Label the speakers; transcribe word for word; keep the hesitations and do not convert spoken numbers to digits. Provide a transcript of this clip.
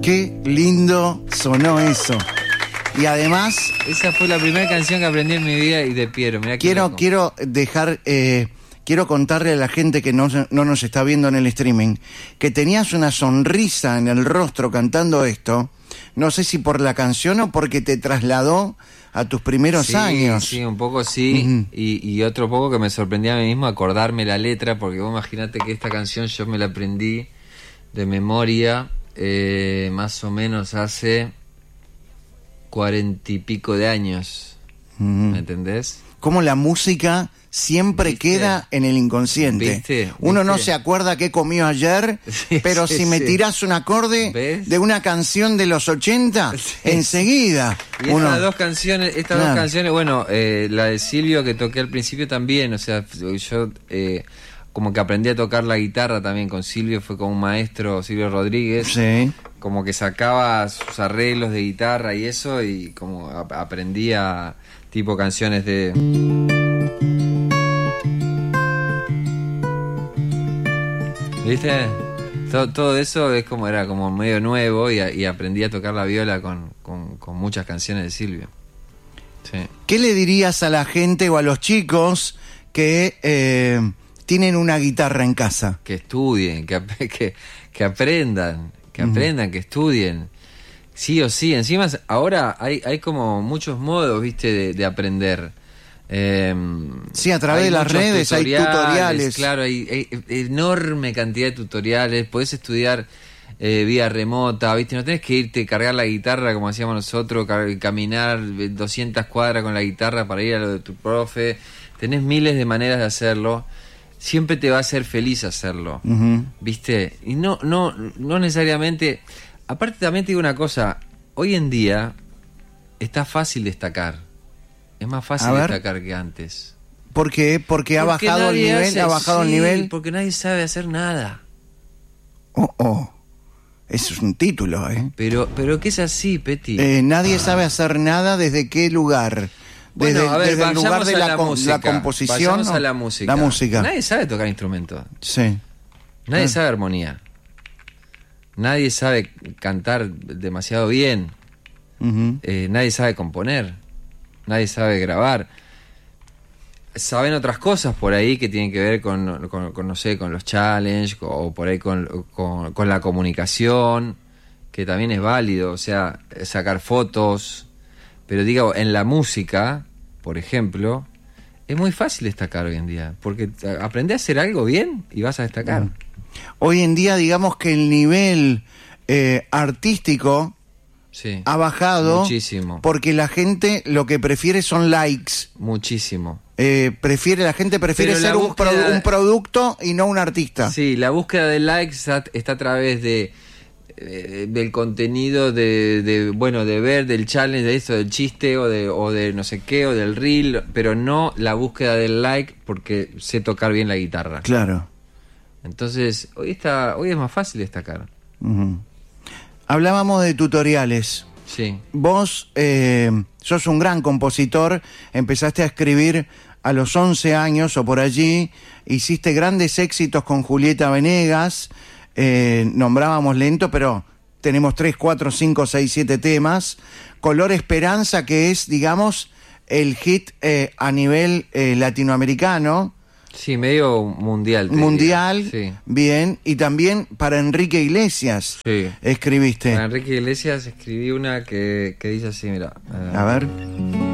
Speaker 1: Qué lindo sonó eso. Y además...
Speaker 2: Esa fue la primera canción que aprendí en mi vida y de Piero. Mirá
Speaker 1: quiero, quiero dejar... Eh, quiero contarle a la gente que no, no nos está viendo en el streaming que tenías una sonrisa en el rostro cantando esto. No sé si por la canción o porque te trasladó a tus primeros
Speaker 2: sí,
Speaker 1: años.
Speaker 2: Sí, un poco sí. Uh-huh. y, y otro poco que me sorprendía a mí mismo acordarme la letra, porque vos imaginate que esta canción yo me la aprendí de memoria eh, más o menos hace cuarenta y pico de años. Uh-huh. ¿Me entendés?
Speaker 1: Cómo la música siempre ¿Viste? Queda en el inconsciente.
Speaker 2: ¿Viste?
Speaker 1: Uno
Speaker 2: ¿Viste?
Speaker 1: No se acuerda qué comió ayer, sí, pero sí, si me sí. tirás un acorde ¿Ves? De una canción de los ochenta, sí. enseguida.
Speaker 2: Y
Speaker 1: uno...
Speaker 2: estas dos canciones, estas claro. dos canciones, bueno, eh, la de Silvio que toqué al principio también, o sea, yo eh, como que aprendí a tocar la guitarra también con Silvio, fue con un maestro, Silvio Rodríguez.
Speaker 1: Sí.
Speaker 2: Como que sacaba sus arreglos de guitarra y eso, y como a- aprendí a tipo canciones de... ¿Viste? Todo, todo eso es como era como medio nuevo y, a, y aprendí a tocar la viola con, con, con muchas canciones de Silvio. Sí.
Speaker 1: ¿Qué le dirías a la gente o a los chicos que eh, tienen una guitarra en casa?
Speaker 2: Que estudien, que, que, que aprendan, que aprendan, uh-huh. que estudien. Sí o sí. Encima ahora hay, hay como muchos modos, viste, de, de aprender. Eh,
Speaker 1: sí, a través de las redes tutoriales, hay tutoriales.
Speaker 2: Claro, hay, hay enorme cantidad de tutoriales. Podés estudiar eh, vía remota, ¿viste? No tenés que irte a cargar la guitarra como hacíamos nosotros, caminar doscientas cuadras con la guitarra para ir a lo de tu profe. Tenés miles de maneras de hacerlo. Siempre te va a hacer feliz hacerlo, uh-huh. ¿viste? Y no, no, no necesariamente... Aparte también te digo una cosa, hoy en día está fácil destacar. Es más fácil destacar que antes.
Speaker 1: ¿Por qué? Porque, porque ha bajado el nivel, hace, ha bajado
Speaker 2: sí,
Speaker 1: el nivel.
Speaker 2: Porque nadie sabe hacer nada.
Speaker 1: Oh, oh. Eso es un título, ¿eh?
Speaker 2: Pero, pero ¿qué es así, Peti?
Speaker 1: Eh, nadie ah. sabe hacer nada. ¿Desde qué lugar?
Speaker 2: Bueno,
Speaker 1: desde,
Speaker 2: a ver,
Speaker 1: desde el lugar de la,
Speaker 2: la,
Speaker 1: com-
Speaker 2: música,
Speaker 1: la composición.
Speaker 2: Vayamos
Speaker 1: ¿no?
Speaker 2: a la música.
Speaker 1: La música.
Speaker 2: Nadie sabe tocar instrumentos.
Speaker 1: Sí.
Speaker 2: Nadie
Speaker 1: ah.
Speaker 2: sabe armonía. Nadie sabe cantar demasiado bien. Uh-huh. Eh, nadie sabe componer. Nadie sabe grabar. Saben otras cosas por ahí que tienen que ver con, con, con no sé, con los challenges o por ahí con, con, con la comunicación, que también es válido, o sea, sacar fotos. Pero digo, en la música, por ejemplo, es muy fácil destacar hoy en día, porque aprendés a hacer algo bien y vas a destacar.
Speaker 1: Uh-huh. Hoy en día, digamos que el nivel eh, artístico
Speaker 2: sí,
Speaker 1: ha bajado
Speaker 2: muchísimo,
Speaker 1: porque la gente lo que prefiere son likes.
Speaker 2: Muchísimo.
Speaker 1: Eh, prefiere la gente prefiere ser un, búsqueda, pro, un producto y no un artista.
Speaker 2: Sí, la búsqueda de likes está, está a través de eh, del contenido de, de bueno de ver del challenge, de esto, del chiste o de o de no sé qué o del reel, pero no la búsqueda del like porque sé tocar bien la guitarra.
Speaker 1: Claro.
Speaker 2: Entonces hoy está hoy es más fácil destacar.
Speaker 1: Uh-huh. Hablábamos de tutoriales.
Speaker 2: Sí.
Speaker 1: Vos eh, sos un gran compositor, empezaste a escribir a los once años o por allí, hiciste grandes éxitos con Julieta Venegas, eh, nombrábamos lento, pero tenemos tres, cuatro, cinco, seis, siete temas. Color Esperanza, que es, digamos, el hit eh, a nivel eh, latinoamericano.
Speaker 2: Sí, medio mundial.
Speaker 1: Mundial,
Speaker 2: sí.
Speaker 1: Bien. Y también para Enrique Iglesias
Speaker 2: sí.
Speaker 1: escribiste.
Speaker 2: Para Enrique Iglesias escribí una que, que dice así, mira.
Speaker 1: Uh, a ver.